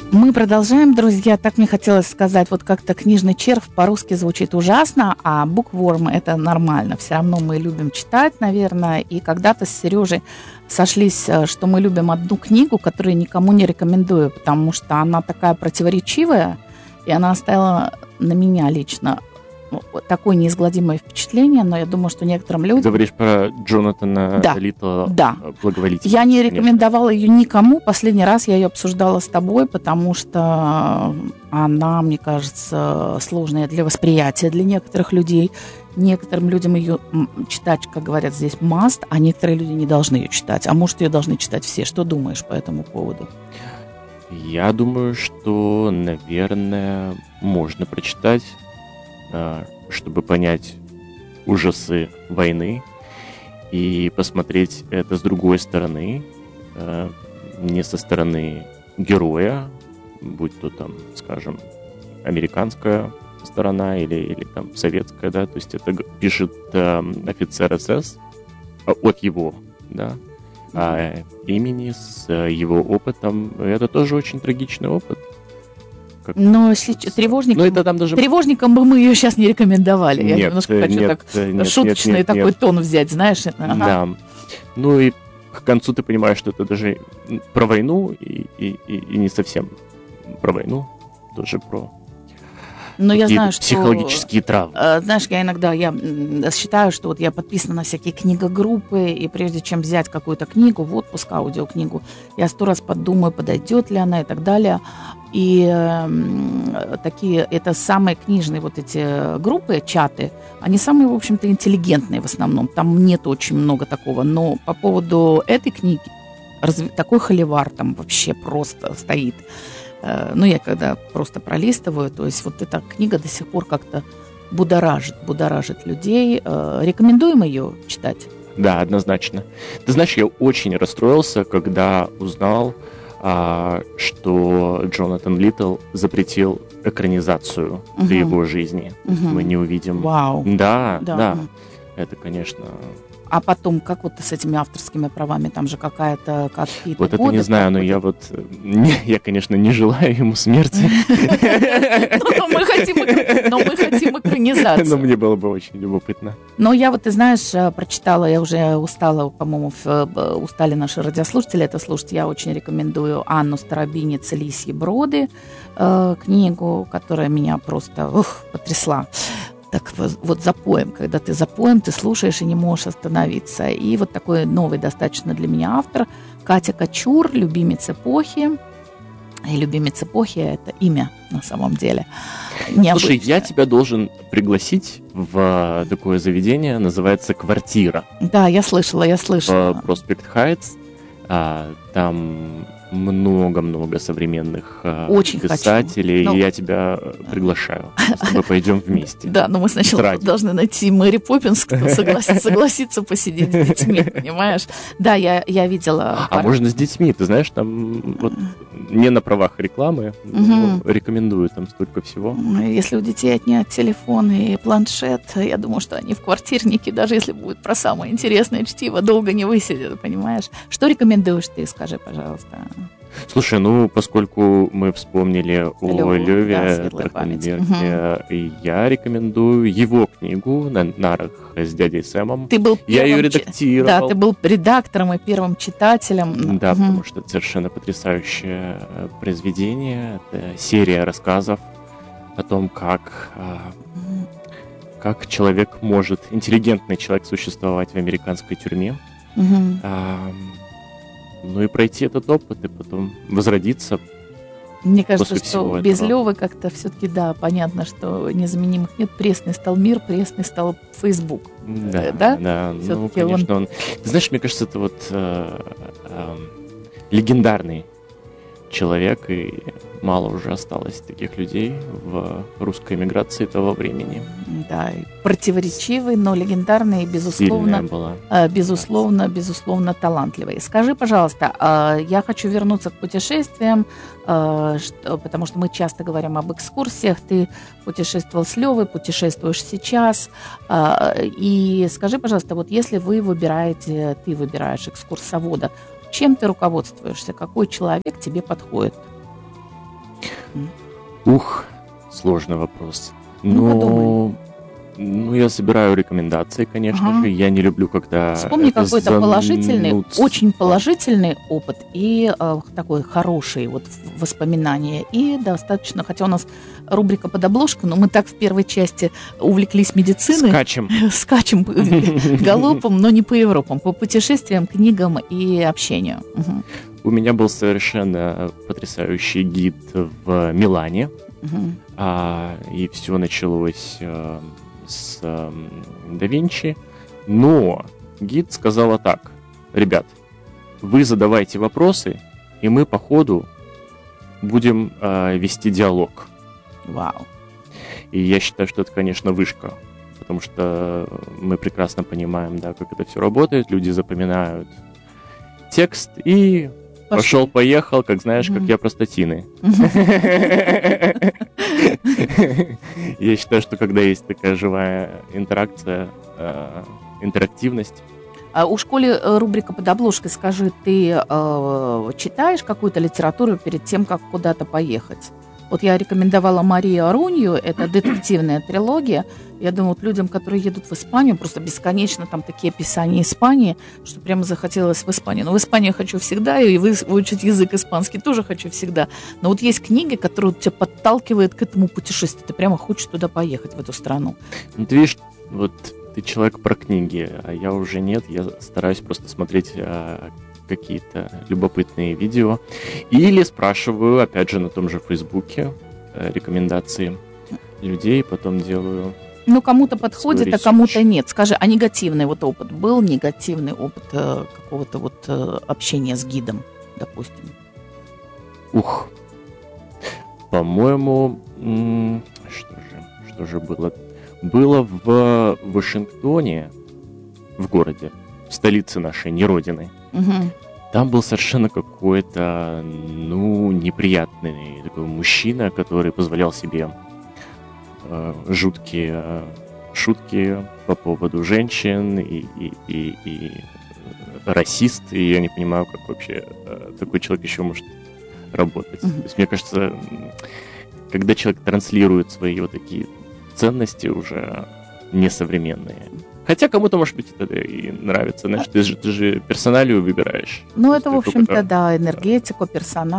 Мы продолжаем, друзья. Так мне хотелось сказать, вот как-то книжный червь по-русски звучит ужасно, а bookworm это нормально. Все равно мы любим читать, наверное. И когда-то с Сережей сошлись, что мы любим одну книгу, которую никому не рекомендую, потому что она такая противоречивая, и она оставила на меня лично такое неизгладимое впечатление, но я думаю, что некоторым людям... Ты говоришь про Джонатана Литтла, да. Благоволителя. Я не рекомендовала ее никому. Последний раз я ее обсуждала с тобой, потому что она, мне кажется, сложная для восприятия для некоторых людей. Некоторым людям ее читать, как говорят здесь, must, а некоторые люди не должны ее читать. А может, ее должны читать все. Что думаешь по этому поводу? Я думаю, что, наверное, можно прочитать, чтобы понять ужасы войны и посмотреть это с другой стороны, не со стороны героя, будь то там, скажем, американская сторона или там советская, да, то есть это пишет офицер СС от его, да, имени, с его опытом. Это тоже очень трагичный опыт. Но тревожникам, это там даже... тревожникам бы мы ее сейчас не рекомендовали. Я немножко хочу шуточный такой тон взять, знаешь. Да. Ну и к концу ты понимаешь, что это даже про войну и не совсем про войну, тоже про я знаю, что психологические травмы. Знаешь, я иногда считаю, что вот я подписана на всякие книгогруппы, и прежде чем взять какую-то книгу в отпуск, аудиокнигу, я 100 раз подумаю, подойдет ли она и так далее. И это самые книжные вот эти группы, чаты, они самые, в общем-то, интеллигентные в основном. Там нет очень много такого. Но по поводу этой книги такой холивар там вообще просто стоит. Я когда просто пролистываю, то есть вот эта книга до сих пор как-то будоражит людей. Рекомендуем ее читать? Да, однозначно. Ты знаешь, я очень расстроился, когда узнал, что Джонатан Литтл запретил экранизацию для его жизни. Мы не увидим... Вау. Да. Это, конечно... А потом, как вот с этими авторскими правами? Там же какие-то вот это не знаю, но я конечно, не желаю ему смерти. Но мы хотим экранизацию. Но мне было бы очень любопытно. Но я вот, ты знаешь, прочитала, я уже устала, по-моему, устали наши радиослушатели это слушать. Я очень рекомендую Анну Старобинец «Лисьи броды», книгу, которая меня просто потрясла. Так вот запоем, когда ты запоем, ты слушаешь и не можешь остановиться. И вот такой новый достаточно для меня автор Катя Кочур, «Любимец эпохи». И «Любимец эпохи» — это имя на самом деле. Необычное. Слушай, я тебя должен пригласить в такое заведение, называется «Квартира». Да, я слышала. Проспект Хайтс. Там много-много современных писателей, и я тебя приглашаю. Мы с тобой пойдем вместе. Да, но мы сначала должны найти Мэри Поппинс, кто согласится посидеть с детьми, понимаешь? Да, я видела. А можно с детьми, ты знаешь, там вот не на правах рекламы, но рекомендую, там столько всего. Если у детей отнять телефон и планшет, я думаю, что они в квартирнике, даже если будет про самое интересное чтиво, долго не высидят, понимаешь? Что рекомендуешь ты, скажи, пожалуйста? Слушай, поскольку мы вспомнили о Леве Трахтенберге, я рекомендую его книгу «На нарах с дядей Сэмом». Я ее редактировал. Да, ты был редактором и первым читателем. Да, потому что это совершенно потрясающее произведение. Это серия рассказов о том, как человек может, интеллигентный человек, существовать в американской тюрьме. И пройти этот опыт, и потом возродиться. Мне кажется, что без Лёвы как-то все-таки, да, понятно, что незаменимых нет. Пресный стал мир, пресный стал Facebook. Да, конечно. Ты знаешь, мне кажется, это вот легендарный человек, и мало уже осталось таких людей в русской эмиграции того времени. Да, противоречивый, но легендарный и, безусловно, талантливый. Скажи, пожалуйста, я хочу вернуться к путешествиям, потому что мы часто говорим об экскурсиях. Ты путешествовал с Левой, путешествуешь сейчас. И скажи, пожалуйста, вот если ты выбираешь экскурсовода, чем ты руководствуешься? Какой человек тебе подходит? Сложный вопрос. Подумай. Я собираю рекомендации, конечно же. Я не люблю, когда... Вспомни какой-то положительный, занудство. очень положительный опыт и такой хороший вот воспоминания. И достаточно, хотя у нас рубрика «Под обложкой», но мы так в первой части увлеклись медициной. Скачем галопом, но не по Европам, по путешествиям, книгам и общению. У меня был совершенно потрясающий гид в Милане. И все началось с да Винчи. Но гид сказала так: ребят, вы задавайте вопросы, и мы по ходу будем вести диалог. Вау. И я считаю, что это, конечно, вышка, потому что мы прекрасно понимаем, да, как это все работает. Люди запоминают текст и пошел-поехал, как знаешь, как я про статины. Я считаю, что когда есть такая живая интеракция, интерактивность. У школы рубрика «Под обложкой», скажи, ты читаешь какую-то литературу перед тем, как куда-то поехать? Вот я рекомендовала Марию Арунью, это детективная трилогия. Я думаю, вот людям, которые едут в Испанию, просто бесконечно там такие описания Испании, что прямо захотелось в Испанию. Но в Испанию хочу всегда, и выучить язык испанский тоже хочу всегда. Но вот есть книги, которые тебя подталкивают к этому путешествию. Ты прямо хочешь туда поехать, в эту страну. Ну, ты видишь, вот ты человек про книги, а я уже нет. Я стараюсь просто смотреть какие-то любопытные видео. Или спрашиваю, опять же, на том же Фейсбуке рекомендации людей, потом делаю... Ну, кому-то подходит, а кому-то нет. Скажи, а негативный вот опыт был? Негативный опыт какого-то вот общения с гидом, допустим? По-моему, что же было? Было в Вашингтоне, в городе, в столице нашей, не родины. Там был совершенно какой-то, неприятный такой мужчина, который позволял себе жуткие шутки по поводу женщин и расист. И я не понимаю, как вообще такой человек еще может работать. То есть, мне кажется, когда человек транслирует свои вот такие ценности уже несовременные. Хотя кому-то, может быть, это и нравится. Знаешь, ты же персоналию выбираешь. Ну, это, в общем-то, да, энергетику,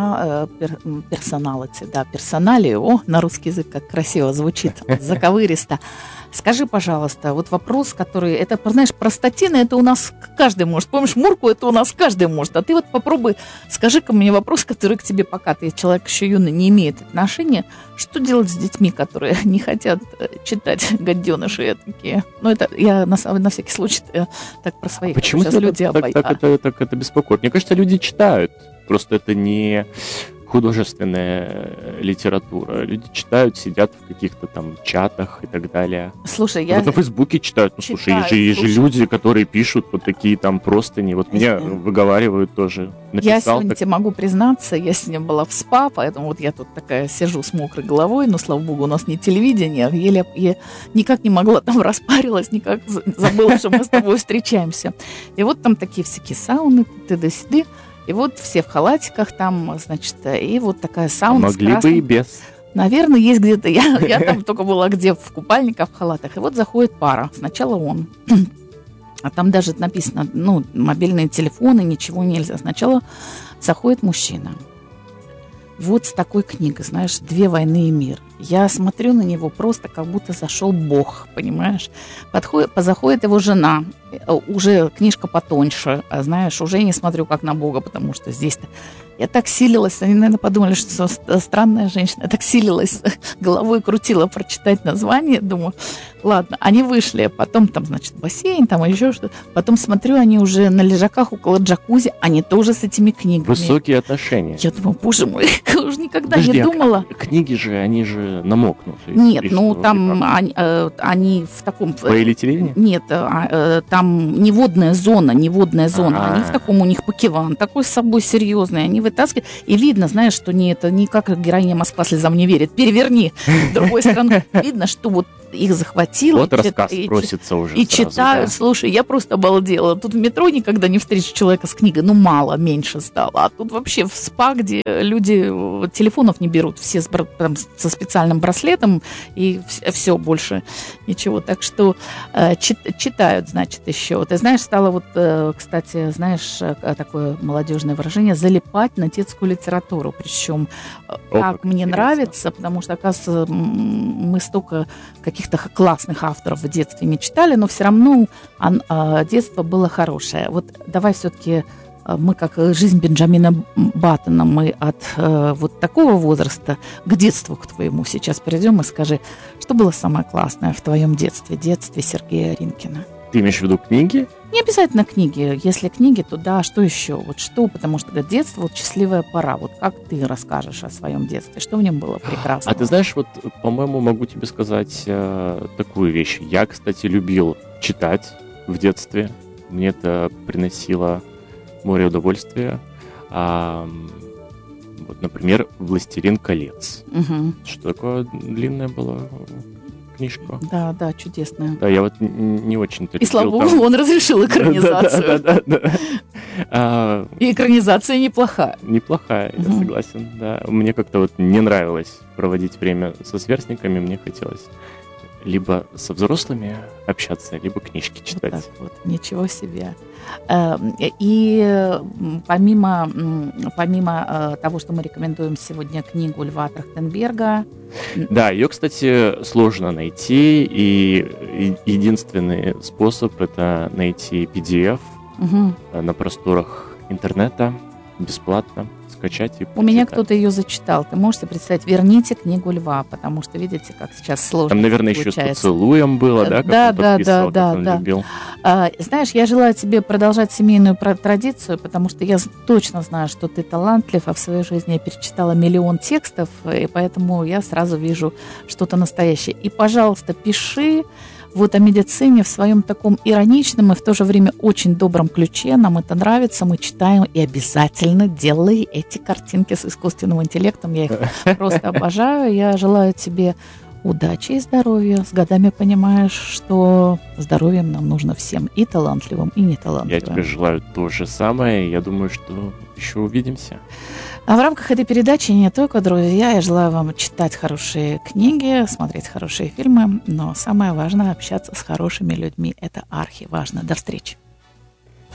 персоналити, да, персоналию. О, на русский язык как красиво звучит, заковыристо. Скажи, пожалуйста, вот вопрос, который, это, знаешь, про статины, это у нас каждый может. Помнишь, Мурку, это у нас каждый может. А ты вот попробуй, скажи-ка мне вопрос, который к тебе пока ты человек еще юный, не имеет отношения. Что делать с детьми, которые не хотят читать гаденыши такие? Ну, это я на всякий случай так про своих. Почему тебя так это беспокоит? Мне кажется, люди читают. Просто это не художественная литература. Люди читают, сидят в каких-то там чатах и так далее. Слушай, вот на Фейсбуке читают. Есть же люди, которые пишут вот такие там простыни. Вот меня выговаривают тоже. Я сегодня тебе могу признаться, я сегодня была в СПА, поэтому вот я тут такая сижу с мокрой головой, но, слава богу, у нас не телевидение. Я никак не могла, там распарилась, никак забыла, что мы с тобой встречаемся. И вот там такие всякие сауны, тыды-сюды. И вот все в халатиках там, значит, и вот такая сауна. Могли бы и без. Наверное, есть где-то. Я там только была где в купальниках, в халатах. И вот заходит пара. Сначала он. А там даже написано, мобильные телефоны, ничего нельзя. Сначала заходит мужчина. Вот с такой книгой, знаешь, «Две войны и мир». Я смотрю на него просто, как будто зашел Бог, понимаешь? Заходит его жена, уже книжка потоньше, знаешь, уже не смотрю как на Бога, потому что здесь-то... Я так силилась, они, наверное, подумали, что странная женщина. Я так силилась, головой крутила прочитать название, думаю, ладно, они вышли, потом там, значит, бассейн, там еще что-то. Потом смотрю, они уже на лежаках около джакузи, они тоже с этими книгами. Высокие отношения. Я думаю, боже мой, я уже никогда не думала. Книги же, они же намокнут. Нет, там они в таком... Полиэтилене? Нет, там неводная зона. Они в таком, у них покеван, такой с собой серьезный, они вытаскивают. И видно, знаешь, что это не как героиня «Москва слезам не верит». Переверни с другой стороны. Видно, что вот их захватило. Вот рассказ просится уже и сразу, читаю, да. слушай, я просто обалдела. Тут в метро никогда не встречу человека с книгой, ну, мало, меньше стало. А тут вообще в СПА, где люди телефонов не берут, все там, со специальным браслетом, и все, больше ничего. Так что читают, значит, еще. Ты знаешь, стало вот, кстати, знаешь, такое молодежное выражение, залипать на детскую литературу. Причем, как мне нравится, потому что, оказывается, мы столько каких-то классных авторов в детстве не читали, но все равно детство было хорошее. Вот давай все-таки мы, как жизнь Бенджамина Баттона, мы от вот такого возраста к детству, к твоему сейчас перейдем и скажи, что было самое классное в твоем детстве Сергея Ринкина? Ты имеешь в виду книги? Не обязательно книги. Если книги, то да, что еще? Вот что? Потому что детство, вот счастливая пора. Вот как ты расскажешь о своем детстве? Что в нем было прекрасного? А ты знаешь, вот, по-моему, могу тебе сказать такую вещь. Я, кстати, любил читать в детстве. Мне это приносило море удовольствия. Вот, например, «Властелин колец». Угу. Что такое длинная была книжка? Да, чудесная. Да, я вот не очень-то И слава любил богу, там... он разрешил экранизацию. Да. И экранизация неплохая. Неплохая, я согласен, да. Мне как-то вот не нравилось проводить время со сверстниками, мне хотелось либо со взрослыми общаться, либо книжки читать. Вот так вот, ничего себе. И помимо того, что мы рекомендуем сегодня книгу Льва Трахтенберга... Да, ее, кстати, сложно найти, и единственный способ — это найти PDF на просторах интернета, бесплатно скачать и почитать. У меня кто-то ее зачитал. Ты можешь себе представить? Верните книгу Льва, потому что видите, как сейчас сложно. Там, наверное, получается. Еще с поцелуем было, да? Да. Любил. Знаешь, я желаю тебе продолжать семейную традицию, потому что я точно знаю, что ты талантлив, а в своей жизни я перечитала миллион текстов, и поэтому я сразу вижу что-то настоящее. И, пожалуйста, пиши вот о медицине в своем таком ироничном и в то же время очень добром ключе. Нам это нравится, мы читаем, и обязательно делай эти картинки с искусственным интеллектом. Я их просто обожаю. Я желаю тебе удачи и здоровья. С годами понимаешь, что здоровьем нам нужно всем, и талантливым, и неталантливым. Я тебе желаю то же самое. Я думаю, что еще увидимся. А в рамках этой передачи не только, друзья, я желаю вам читать хорошие книги, смотреть хорошие фильмы, но самое важное — общаться с хорошими людьми. Это архиважно. До встречи.